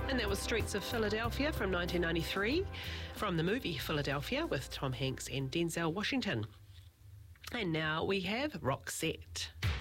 And that was Streets of Philadelphia from 1993, from the movie Philadelphia with Tom Hanks and Denzel Washington. And now we have Roxette.